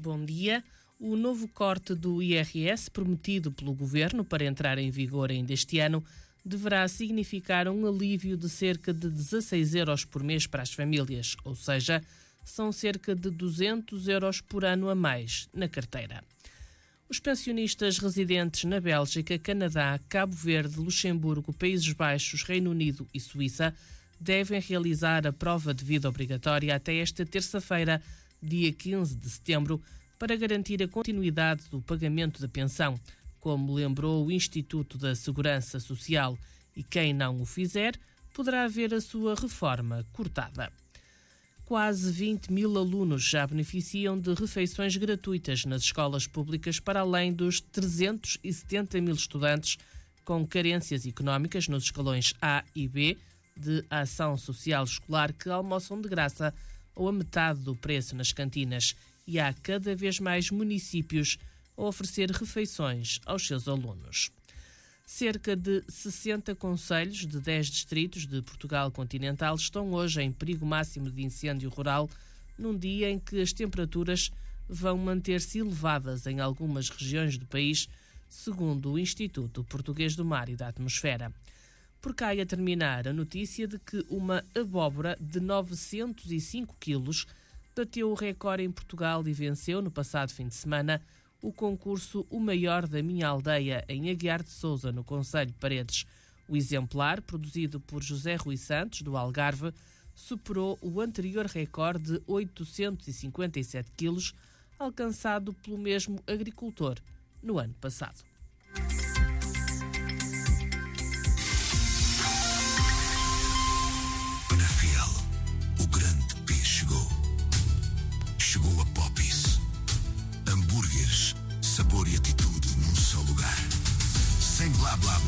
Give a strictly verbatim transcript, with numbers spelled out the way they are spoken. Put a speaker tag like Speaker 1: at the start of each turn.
Speaker 1: Bom dia. O novo corte do I R S prometido pelo Governo para entrar em vigor ainda este ano deverá significar um alívio de cerca de dezasseis euros por mês para as famílias, ou seja, são cerca de duzentos euros por ano a mais na carteira. Os pensionistas residentes na Bélgica, Canadá, Cabo Verde, Luxemburgo, Países Baixos, Reino Unido e Suíça devem realizar a prova de vida obrigatória até esta terça-feira, dia quinze de setembro, para garantir a continuidade do pagamento da pensão, como lembrou o Instituto da Segurança Social, e quem não o fizer poderá ver a sua reforma cortada. Quase vinte mil alunos já beneficiam de refeições gratuitas nas escolas públicas, para além dos trezentos e setenta mil estudantes com carências económicas nos escalões A e B de Ação Social Escolar que almoçam de graça ou a metade do preço nas cantinas, e há cada vez mais municípios a oferecer refeições aos seus alunos. Cerca de sessenta concelhos de dez distritos de Portugal continental estão hoje em perigo máximo de incêndio rural, num dia em que as temperaturas vão manter-se elevadas em algumas regiões do país, segundo o Instituto Português do Mar e da Atmosfera. Por cá a terminar a notícia de que uma abóbora de novecentos e cinco quilos bateu o recorde em Portugal e venceu, no passado fim de semana, o concurso O Maior da Minha Aldeia, em Aguiar de Sousa, no concelho de Paredes. O exemplar, produzido por José Rui Santos, do Algarve, superou o anterior recorde de oitocentos e cinquenta e sete quilos, alcançado pelo mesmo agricultor no ano passado.
Speaker 2: O grande P chegou. Chegou a Popis. Hambúrgueres, sabor e atitude num só lugar. Sem blá blá blá.